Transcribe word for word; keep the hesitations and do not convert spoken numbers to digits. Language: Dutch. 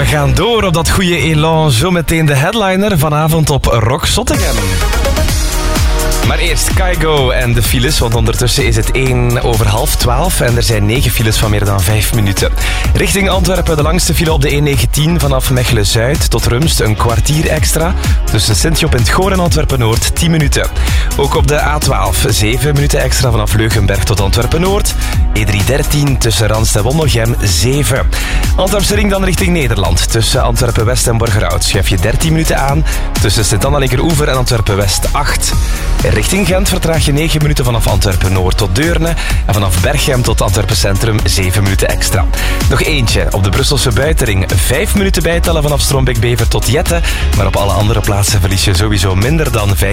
we gaan door op dat goede elan. Zometeen de headliner vanavond op Rock Zottegem. Maar eerst Kygo en de files, want ondertussen is het één over half twaalf en er zijn negen files van meer dan vijf minuten. Richting Antwerpen de langste file op de E negentien vanaf Mechelen-Zuid tot Rumst een kwartier extra. Tussen Sint-Job en het Goor en Antwerpen-Noord tien minuten. Ook op de A twaalf zeven minuten extra vanaf Leugenberg tot Antwerpen-Noord. E driehonderddertien tussen Randst en Wondelgem zeven. Antwerpse ring dan richting Nederland. Tussen Antwerpen-West en Borgerhout schuif je dertien minuten aan. Tussen Sint-Anna-Linkeroever en Antwerpen-West acht. Richting Gent vertraag je negen minuten vanaf Antwerpen-Noord tot Deurne. En vanaf Berchem tot Antwerpen-Centrum zeven minuten extra. Nog eentje op de Brusselse buitenring. vijf minuten bijtellen vanaf Strombeek-Bever tot Jette. Maar op alle andere plaatsen verlies je sowieso minder dan vijf